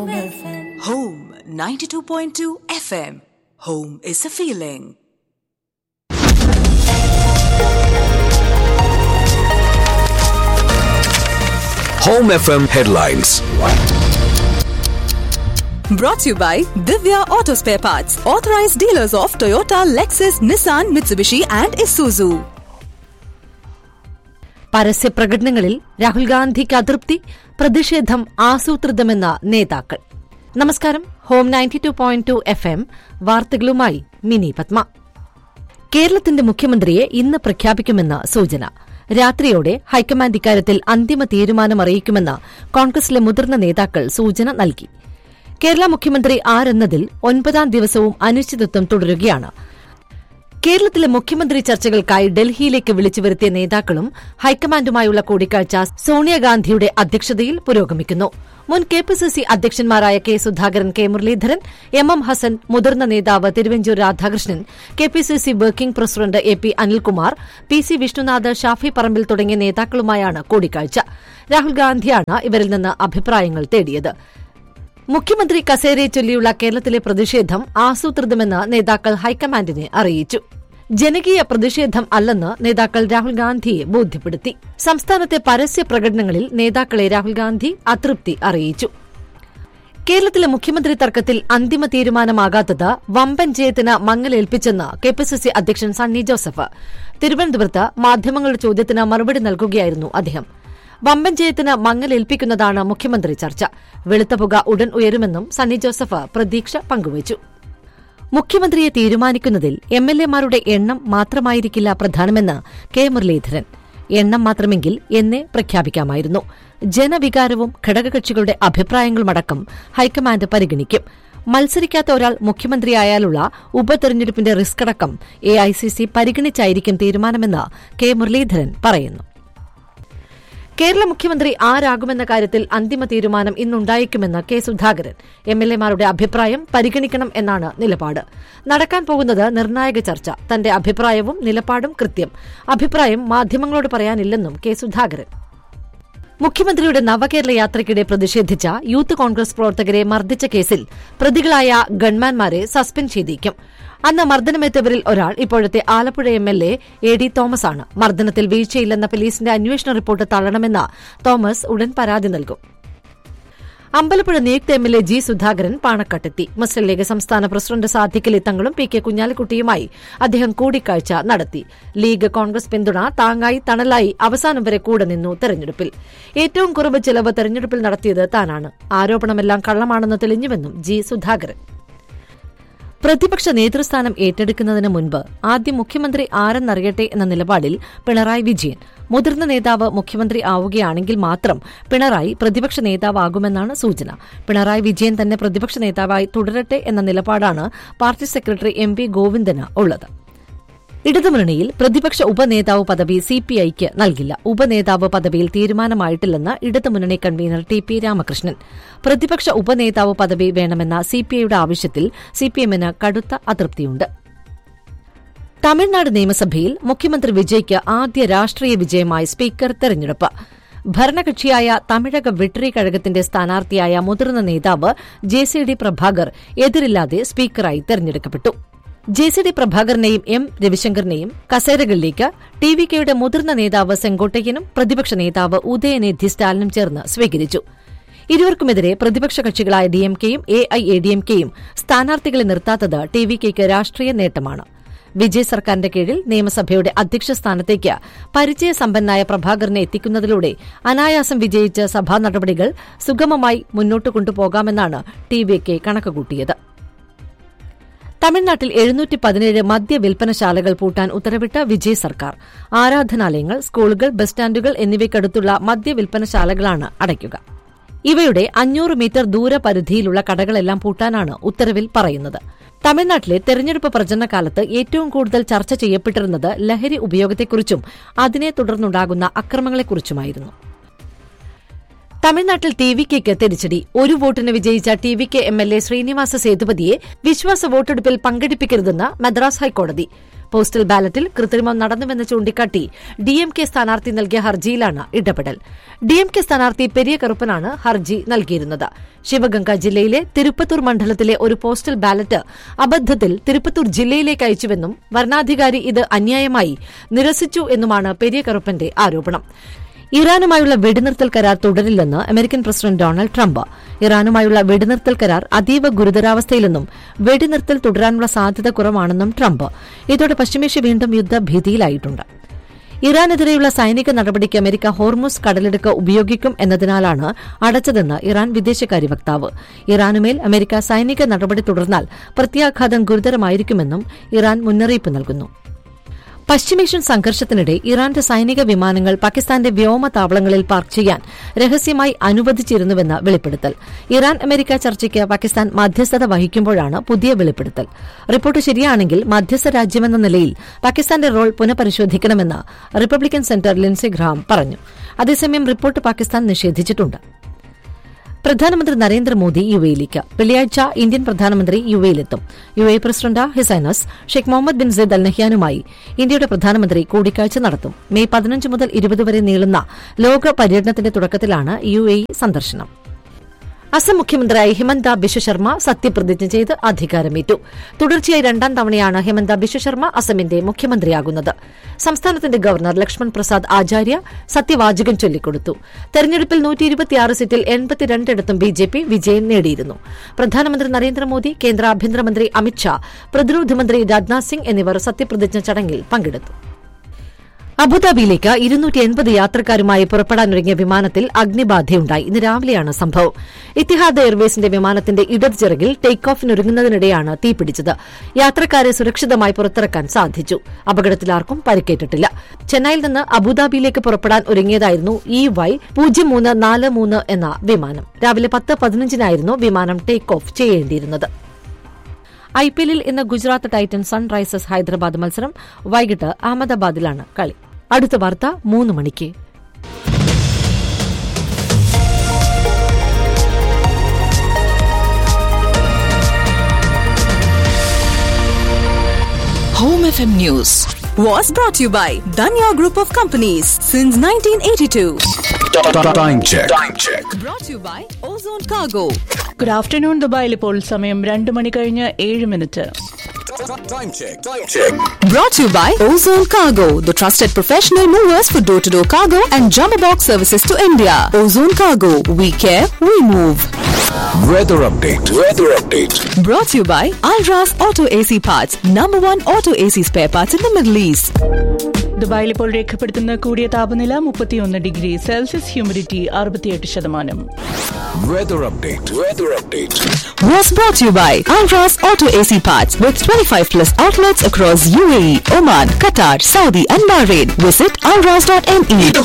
Home 92.2 FM. Home is a feeling. Home FM headlines. Brought to you by Divya Auto Spare Parts, authorized dealers of Toyota, Lexus, Nissan, Mitsubishi and Isuzu. പരസ്യപ്രകടനങ്ങളിൽ Rahul ഗാന്ധിക്ക് അതൃപ്തി, പ്രതിഷേധം ആസൂത്രിതമെന്ന നേതാക്കൾ. നമസ്കാരം. Home 92.2 FM വാർത്തകളുമായി mini Padma. കേരളത്തിന്റെ മുഖ്യമന്ത്രിയെ ഇന്ന് പ്രഖ്യാപിക്കുമെന്ന സൂചന. രാത്രിയോടെ ഹൈക്കമാൻഡ് ഇക്കാര്യത്തിൽ അന്തിമ തീരുമാനമറിയിക്കുമെന്ന് കോൺഗ്രസിലെ മുതിർന്ന നേതാക്കൾ സൂചന നൽകി. കേരള മുഖ്യമന്ത്രി ആരെന്നതിൽ 9ാം ദിവസവും അനിശ്ചിതത്വം തുടരുകയാണ്. കേരളത്തിലെ മുഖ്യമന്ത്രി ചർച്ചകൾക്കായി ഡൽഹിയിലേക്ക് വിളിച്ചുവരുത്തിയ നേതാക്കളും ഹൈക്കമാൻഡുമായുള്ള കൂടിക്കാഴ്ച സോണിയാഗാന്ധിയുടെ അധ്യക്ഷതയിൽ പുരോഗമിക്കുന്നു. മുൻ KPCC അധ്യക്ഷന്മാരായ K Sudhakaran, K Muraleedharan, M Hasan, മുതിർന്ന നേതാവ് Thiruvanchoor Radhakrishnan, KPCC working president A P Anilkumar, P C Vishnunath, Shafi Parambil തുടങ്ങിയ നേതാക്കളുമായാണ് കൂടിക്കാഴ്ച. രാഹുൽ ഗാന്ധിയാണ് ഇവരിൽ നിന്ന് അഭിപ്രായങ്ങൾ തേടിയത്. മുഖ്യമന്ത്രി കസേരയെ ചൊല്ലിയുള്ള കേരളത്തിലെ പ്രതിഷേധം ആസൂത്രിതമെന്ന് നേതാക്കൾ ഹൈക്കമാൻഡിനെ അറിയിച്ചു. ജനകീയ പ്രതിഷേധം അല്ലെന്ന് നേതാക്കൾ രാഹുൽ ഗാന്ധിയെ ബോധ്യപ്പെടുത്തി. സംസ്ഥാനത്തെ പരസ്യ പ്രകടനങ്ങളിൽ നേതാക്കളെ രാഹുൽ ഗാന്ധി അതൃപ്തി അറിയിച്ചു. കേരളത്തിലെ മുഖ്യമന്ത്രി തർക്കത്തിൽ അന്തിമ തീരുമാനമാകാത്തത് വമ്പൻ ജയത്തിന് മങ്ങലേൽപ്പിച്ചെന്ന് കെപിസിസി അധ്യക്ഷൻ സണ്ണി ജോസഫ്. തിരുവനന്തപുരത്ത് മാധ്യമങ്ങളുടെ ചോദ്യത്തിന് മറുപടി നൽകുകയായിരുന്നു അദ്ദേഹം. വമ്പൻ ജയത്തിന് മങ്ങലേൽപ്പിക്കുന്നതാണ് മുഖ്യമന്ത്രി ചർച്ച. വെളുത്ത പുക ഉടൻ ഉയരുമെന്നും സണ്ണി ജോസഫ് പ്രതീക്ഷ പങ്കുവച്ചു. മുഖ്യമന്ത്രിയെ തീരുമാനിക്കുന്നതിൽ എംഎൽഎമാരുടെ എണ്ണം മാത്രമായിരിക്കില്ല പ്രധാനമെന്ന് കെ മുരളീധരൻ. എണ്ണം മാത്രമെങ്കിൽ എന്നേ പ്രഖ്യാപിക്കാമായിരുന്നു. ജനവികാരവും ഘടകകക്ഷികളുടെ അഭിപ്രായങ്ങളുമടക്കം ഹൈക്കമാൻഡ് പരിഗണിക്കും. മത്സരിക്കാത്ത ഒരാൾ മുഖ്യമന്ത്രിയായാലുള്ള ഉപതെരഞ്ഞെടുപ്പിന്റെ റിസ്ക് അടക്കം എഐസിസി പരിഗണിച്ചായിരിക്കും തീരുമാനമെന്ന് കെ മുരളീധരൻ പറയുന്നു. കേരള മുഖ്യമന്ത്രി ആരാകുമെന്ന കാര്യത്തിൽ അന്തിമ തീരുമാനം ഇന്നുണ്ടായേക്കുമെന്ന് കെ സുധാകരൻ. എംഎൽഎമാരുടെ അഭിപ്രായം പരിഗണിക്കണം എന്നാണ് നിലപാട്. നടക്കാൻ പോകുന്നത് നിർണായക ചർച്ച. തന്റെ അഭിപ്രായവും നിലപാടും കൃത്യം. അഭിപ്രായം മാധ്യമങ്ങളോട് പറയാനില്ലെന്നും കെ സുധാകരൻ. മുഖ്യമന്ത്രിയുടെ നവകേരള യാത്രയ്ക്കിടെ പ്രതിഷേധിച്ച യൂത്ത് കോൺഗ്രസ് പ്രവർത്തകരെ മർദ്ദിച്ച കേസിൽ പ്രതികളായ ഗൺമാൻമാരെ സസ്പെൻഡ് ചെയ്തേക്കും. അന്ന് മർദ്ദനമേറ്റവരിൽ ഒരാൾ ഇപ്പോഴത്തെ Alappuzha MLA A D Thomas ആണ്. മർദ്ദനത്തിൽ വീഴ്ചയില്ലെന്ന പോലീസിന്റെ അന്വേഷണ റിപ്പോർട്ട് തള്ളണമെന്ന് തോമസ് ഉടൻ പരാതി നൽകും. അമ്പലപ്പുഴ നിയുക്ത എംഎൽഎ ജി സുധാകരൻ പാണക്കാട്ടെത്തി. മുസ്ലിം ലീഗ് സംസ്ഥാന പ്രസിഡന്റ് സാദിഖലി തങ്ങളും പി കെ കുഞ്ഞാലിക്കുട്ടിയുമായി അദ്ദേഹം കൂടിക്കാഴ്ച നടത്തി. ലീഗ് കോൺഗ്രസ് പിന്തുണ താങ്ങായി തണലായി അവസാനം വരെ കൂടെ നിന്നു. തെരഞ്ഞെടുപ്പിൽ ഏറ്റവും കുറവ് ചെലവ് തെരഞ്ഞെടുപ്പിൽ നടത്തിയത് താനാണ്. ആരോപണമെല്ലാം കള്ളമാണെന്ന് തെളിഞ്ഞുവെന്നും ജി സുധാകരൻ. പ്രതിപക്ഷ നേതൃസ്ഥാനം ഏറ്റെടുക്കുന്നതിന് മുൻപ് ആദ്യം മുഖ്യമന്ത്രി ആരെന്നറിയട്ടെ എന്ന നിലപാടിൽ പിണറായി വിജയൻ. മുതിർന്ന നേതാവ് മുഖ്യമന്ത്രി ആവുകയാണെങ്കിൽ മാത്രം പിണറായി പ്രതിപക്ഷ നേതാവാകുമെന്നാണ് സൂചന. പിണറായി വിജയൻ തന്നെ പ്രതിപക്ഷ നേതാവായി തുടരട്ടെ എന്ന നിലപാടാണ് party secretary M V Govindan ഉള്ളത്. ഇടതുമുന്നണിയിൽ പ്രതിപക്ഷ ഉപനേതാവ് പദവി സിപിഐക്ക് നൽകില്ല. ഉപനേതാവ് പദവിയിൽ തീരുമാനമായിട്ടില്ലെന്ന് ഇടതുമുന്നണി കൺവീനർ ടി പി രാമകൃഷ്ണൻ. പ്രതിപക്ഷ ഉപനേതാവ് പദവി വേണമെന്ന സിപിഐയുടെ ആവശ്യത്തിൽ സിപിഎമ്മിന് കടുത്ത അതൃപ്തിയുണ്ട്. തമിഴ്നാട് നിയമസഭയിൽ മുഖ്യമന്ത്രി വിജയ്ക്ക് ആദ്യ രാഷ്ട്രീയ വിജയമായി സ്പീക്കർ തെരഞ്ഞെടുപ്പ്. ഭരണകക്ഷിയായ തമിഴക വെട്രി കഴകത്തിന്റെ സ്ഥാനാർത്ഥിയായ മുതിർന്ന നേതാവ് ജെസിഡി പ്രഭാകർ എതിരില്ലാതെ സ്പീക്കറായി തെരഞ്ഞെടുക്കപ്പെട്ടു. ജെസിഡി പ്രഭാകരനെയും എം രവിശങ്കറിനെയും കസേരകളിലേക്ക് ടിവികെയുടെ മുതിർന്ന നേതാവ് സെങ്കോട്ടയ്യനും പ്രതിപക്ഷ നേതാവ് ഉദയനിധി സ്റ്റാലിനും ചേർന്ന് സ്വീകരിച്ചു. ഇരുവർക്കുമെതിരെ പ്രതിപക്ഷ കക്ഷികളായ ഡിഎംകെയും എഐഎഡിഎംകെയും സ്ഥാനാർത്ഥികളെ നിർത്താത്തത് ടിവികെയ്ക്ക് രാഷ്ട്രീയ നേട്ടമാണ്. വിജയ് സർക്കാരിന്റെ കീഴിൽ നിയമസഭയുടെ അധ്യക്ഷ സ്ഥാനത്തേക്ക് പരിചയസമ്പന്നായ പ്രഭാകരനെ എത്തിക്കുന്നതിലൂടെ അനായാസം വിജയിച്ച് സഭാ നടപടികൾ സുഗമമായി മുന്നോട്ട് കൊണ്ടുപോകാമെന്നാണ് ടിവികെ കണക്കുകൂട്ടിയത്. തമിഴ്നാട്ടിൽ 717 മദ്യവിൽപ്പനശാലകൾ പൂട്ടാൻ ഉത്തരവിട്ട വിജയ് സർക്കാർ. ആരാധനാലയങ്ങൾ, സ്കൂളുകൾ, ബസ് സ്റ്റാൻഡുകൾ എന്നിവയ്ക്കടുത്തുള്ള മദ്യവിൽപ്പനശാലകളാണ് അടയ്ക്കുക. ഇവയുടെ 500 മീറ്റർ ദൂരപരിധിയിലുള്ള കടകളെല്ലാം പൂട്ടാനാണ് ഉത്തരവിൽ പറയുന്നത്. തമിഴ്നാട്ടിലെ തെരഞ്ഞെടുപ്പ് പ്രചരണകാലത്ത് ഏറ്റവും കൂടുതൽ ചർച്ച ചെയ്യപ്പെട്ടിരുന്നത് ലഹരി ഉപയോഗത്തെക്കുറിച്ചും അതിനെ തുടർന്നുണ്ടാകുന്ന അക്രമങ്ങളെക്കുറിച്ചുമായിരുന്നു. തമിഴ്നാട്ടിൽ ടിവികെയ്ക്ക് തിരിച്ചടി. ഒരു വോട്ടിന് വിജയിച്ച ടിവികെ എംഎൽഎ ശ്രീനിവാസ സേതുപതിയെ വിശ്വാസ വോട്ടെടുപ്പിൽ പങ്കെടുപ്പിക്കരുതെന്ന് മദ്രാസ് ഹൈക്കോടതി. പോസ്റ്റൽ ബാലറ്റിൽ കൃത്രിമം നടന്നുവെന്ന് ചൂണ്ടിക്കാട്ടി ഡിഎംകെ സ്ഥാനാർത്ഥി നൽകിയ ഹർജിയിലാണ് ഇടപെടൽ. ഡിഎംകെ സ്ഥാനാർത്ഥി പെരിയ കറുപ്പനാണ് ഹർജി നൽകിയിരുന്നത്. ശിവഗംഗ ജില്ലയിലെ തിരുപ്പത്തൂർ മണ്ഡലത്തിലെ ഒരു പോസ്റ്റൽ ബാലറ്റ് അബദ്ധത്തിൽ തിരുപ്പത്തൂർ ജില്ലയിലേക്ക് അയച്ചുവെന്നും വരണാധികാരി ഇത് അന്യായമായി നിരസിച്ചു എന്നുമാണ് പെരിയ കറുപ്പന്റെ ആരോപണം. ഇറാനുമായുള്ള വെടിനിർത്തൽ കരാർ തുടരില്ലെന്ന് അമേരിക്കൻ പ്രസിഡന്റ് ഡൊണാൾഡ് ട്രംപ്. ഇറാനുമായുള്ള വെടിനിർത്തൽ കരാർ അതീവ ഗുരുതരാവസ്ഥയിലെന്നും വെടിനിർത്തൽ തുടരാനുള്ള സാധ്യത കുറവാണെന്നും ട്രംപ്. ഇതോടെ പശ്ചിമേഷ്യ വീണ്ടും യുദ്ധഭീതിയിലായിട്ടുണ്ട്. ഇറാനെതിരെയുള്ള സൈനിക നടപടിക്ക് അമേരിക്ക ഹോർമുസ് കടലിടുക്ക് ഉപയോഗിക്കും എന്നതിനാലാണ് അടച്ചതെന്ന് ഇറാൻ വിദേശകാര്യ വക്താവ്. ഇറാനുമേൽ അമേരിക്ക സൈനിക നടപടി തുടർന്നാൽ പ്രത്യാഘാതം ഗുരുതരമായിരിക്കുമെന്നും ഇറാൻ മുന്നറിയിപ്പ് നൽകുന്നു. പശ്ചിമേഷ്യൻ സംഘർഷത്തിനിടെ ഇറാന്റെ സൈനിക വിമാനങ്ങൾ പാകിസ്ഥാന്റെ വ്യോമതാവളങ്ങളിൽ പാർക്ക് ചെയ്യാൻ രഹസ്യമായി അനുവദിച്ചിരുന്നുവെന്ന് വെളിപ്പെടുത്തൽ. ഇറാൻ അമേരിക്ക ചർച്ചയ്ക്ക് പാകിസ്ഥാൻ മധ്യസ്ഥത വഹിക്കുമ്പോഴാണ് പുതിയ വെളിപ്പെടുത്തൽ. റിപ്പോർട്ട് ശരിയാണെങ്കിൽ മധ്യസ്ഥ രാജ്യമെന്ന നിലയിൽ പാകിസ്ഥാന്റെ role പുനഃപരിശോധിക്കണമെന്ന് Republican centre Lincy Graham പറഞ്ഞു. അതേസമയം റിപ്പോർട്ട് പാകിസ്ഥാൻ നിഷേധിച്ചിട്ടുണ്ട്. പ്രധാനമന്ത്രി നരേന്ദ്രമോദി യുഎയിലേക്ക് വെള്ളിയാഴ്ച ഇന്ത്യൻ പ്രധാനമന്ത്രി യുഎയിലെത്തും. UAE president his highness Sheikh Muhammad bin Sayyid അൽ നഹ്യാനുമായി ഇന്ത്യയുടെ പ്രധാനമന്ത്രി കൂടിക്കാഴ്ച നടത്തും. മെയ് 15 മുതൽ 20 വരെ നീളുന്ന ലോക പര്യടനത്തിന്റെ തുടക്കത്തിലാണ് യുഎഇ സന്ദർശനം. അസം മുഖ്യമന്ത്രിയായി ഹിമന്ത ബിശ്വ ശർമ്മ സത്യപ്രതിജ്ഞ ചെയ്ത് അധികാരമേറ്റു. തുടർച്ചയായി 2ാം തവണയാണ് ഹിമന്ത ബിശ്വ ശർമ്മ അസമിന്റെ മുഖ്യമന്ത്രിയാകുന്നത്. സംസ്ഥാനത്തിന്റെ ഗവർണർ ലക്ഷ്മൺ പ്രസാദ് ആചാര്യ സത്യവാചകം ചൊല്ലിക്കൊടുത്തു. തെരഞ്ഞെടുപ്പിൽ 126 സീറ്റിൽ 82 ബിജെപി വിജയം നേടിയിരുന്നു. പ്രധാനമന്ത്രി നരേന്ദ്രമോദി, കേന്ദ്ര ആഭ്യന്തരമന്ത്രി അമിത്ഷാ, പ്രതിരോധ മന്ത്രി രാജ്നാഥ് സിംഗ് എന്നിവർ സത്യപ്രതിജ്ഞ ചടങ്ങിൽ പങ്കെടുത്തു. അബുദാബിയിലേക്ക് 280 യാത്രക്കാരുമായി പുറപ്പെടാനൊരുങ്ങിയ വിമാനത്തിൽ അഗ്നിബാധയുണ്ടായി. ഇന്ന് രാവിലെയാണ് സംഭവം. ഇത്തിഹാദ് എയർവേസിന്റെ വിമാനത്തിന്റെ ഇടത് ചിറകിൽ ടേക്ക് ഓഫിനൊരുങ്ങുന്നതിനിടെയാണ് തീപിടിച്ചത്. യാത്രക്കാരെ സുരക്ഷിതമായി പുറത്തിറക്കാൻ സാധിച്ചു. അപകടത്തിൽ ആർക്കും പരിക്കേറ്റിട്ടില്ല. ചെന്നൈയിൽ നിന്ന് അബുദാബിയിലേക്ക് പുറപ്പെടാൻ ഒരുങ്ങിയതായിരുന്നു EY0343 എന്ന വിമാനം. രാവിലെ 10:15 വിമാനം ടേക്ക് ഓഫ് ചെയ്യേണ്ടിയിരുന്നത്. ഐപിഎല്ലിൽ ഇന്ന് ഗുജറാത്ത് ടൈറ്റൻസ് സൺറൈസേഴ്സ് ഹൈദരാബാദ് മത്സരം വൈകിട്ട് അഹമ്മദാബാദിലാണ് കളി. അടുത്ത വാർത്ത 3 മണിക്ക്. Home FM News was brought to you by Danya Group of Companies since 1982. Time check. Brought to you by Ozone Cargo. Good afternoon. ദുബായിൽ ഇപ്പോൾ സമയം 2 മണി കഴിഞ്ഞ് 7 minute. Time check. Brought to you by Ozone Cargo, the trusted professional movers for door-to-door cargo and jumbo box services to India. Ozone Cargo, we care, we move. Weather update. Brought to you by Alras Auto AC Parts, #1 auto AC spare parts in the Middle East. ദുബായിൽ ഇപ്പോൾ രേഖപ്പെടുത്തുന്ന കൂടിയ താപനില 31 degree Celsius, humidity 68%. Weather update. Was brought to you by Alras Auto AC Parts with 25+ outlets across UAE, Oman, Qatar, Saudi and Bahrain. Visit alras.me.